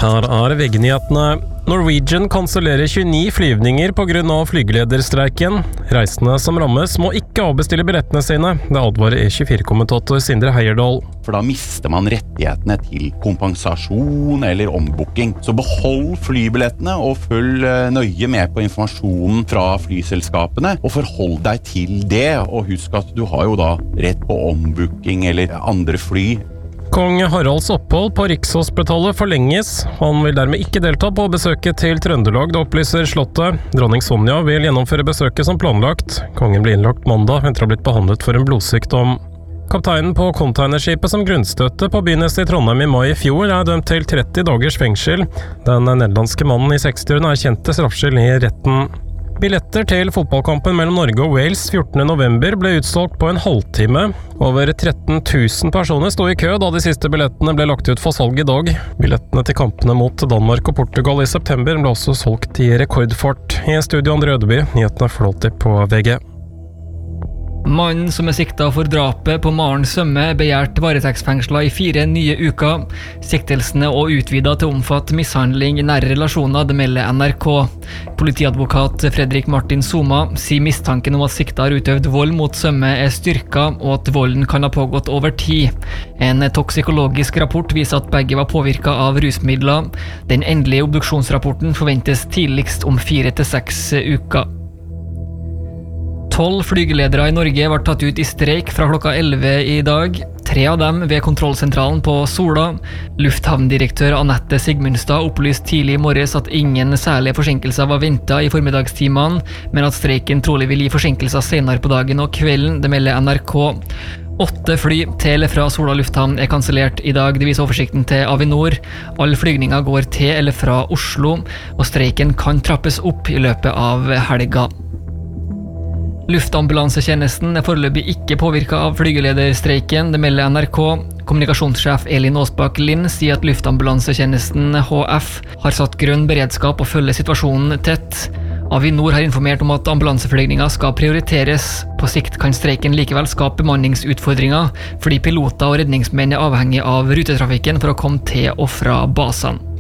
Her VG-nyhetene. Norwegian kansellerer 29 flyvninger på grunn av flygelederstreiken. Reisende som rammes må ikke avbestille billettene sine. Det advarer E24-kommentator Sindre Heierdal. For da mister man rettighetene til kompensasjon eller ombooking. Så behold flybillettene og følg nøye med på informasjonen fra flyselskapene, og forhold deg til det. Og husk at du har jo da rett på ombooking eller andre fly. Kong Haralds opphold på Rikshospitalet forlenges. Han vil dermed ikke delta på besøket til Trøndelag, det opplyser Slottet. Dronning Sonja vil gjennomføre besøket som planlagt. Kongen blir innlagt mandag etter å ha blitt behandlet for en blodsykdom. Kapteinen på containerskipet som grunnstøtte på begynnelsen i Trondheim i mai i fjor er dømt til 30 dagers fengsel. Den nederlandske mannen i 60-årene er kjent til straffskyld i retten. Billetter til fotballkampen mellom Norge og Wales 14. november ble utsolgt på en halvtime. Over 13 000 personer stod i kø da de siste billettene ble lagt ut for salg i dag. Billettene til kampene mot Danmark og Portugal i september ble også solgt i rekordfart. I studio André Ødeby, nyhetene flåter på VG. Mannen som er siktet for drapet på Maren Sømme begjært varetektsfengslet i 4 nye uker. Siktelsene og utvidet til å omfatte mishandling i nære relasjoner, det melder NRK. Politiadvokat Fredrik Martin Soma sier mistanken om at siktet har utøvd vold mot Sømme er styrket, og at volden kan ha pågått over tid. En toksikologisk rapport viser at begge var påvirket av rusmidler. Den endelige obduksjonsrapporten forventes tidligst om 4 til 6 uker. 12 flygeledere i Norge var tatt ut i streik fra klokka 11 i dag. 3 av dem ved kontrollsentralen på Sola. Lufthavndirektør Anette Sigmundstad opplyste tidlig i morges at ingen særlige forsinkelser var ventet i formiddagstimene, men at streiken trolig vil gi forsinkelser senere på dagen og kvelden, det melder NRK. 8 fly til eller fra Sola lufthavn er kansellert i dag, det viser oversikten til Avinor. Alle flygninger går til eller fra Oslo, og streiken kan trappes opp i løpet av helga. Luftambulansetjenesten er foreløpig ikke påvirket av flygelederstreiken, det melder NRK. Kommunikasjonssjef Elin Åsbakk Lind sier at luftambulansetjenesten HF har satt grønn beredskap og følger situasjonen tett. Avinor har informert om at ambulanseflygninger skal prioriteres. På sikt kan streiken likevel skape bemanningsutfordringer, fordi piloter og redningsmenn er avhengig av rutetrafikken for å komme til og fra basene.